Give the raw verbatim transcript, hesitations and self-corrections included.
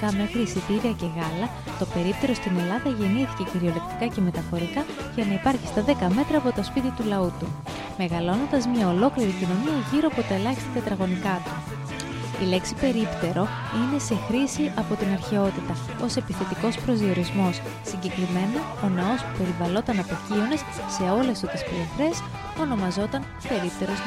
ναρκωτικά μέχρι εισιτήρια και γάλα, το περίπτερο στην Ελλάδα γεννήθηκε κυριολεκτικά και μεταφορικά για να υπάρχει στα δέκα μέτρα από το σπίτι του λαού του, μεγαλώνοντας μια ολόκληρη κοινωνία γύρω από τα ελάχιστα τετραγωνικά του. Η λέξη περίπτερο είναι σε χρήση από την αρχαιότητα ως επιθετικός προσδιορισμός. Συγκεκριμένα, ο ναός που περιβαλλόταν από κύονες σε όλες του τις πλευρές ονομαζόταν περίπτερος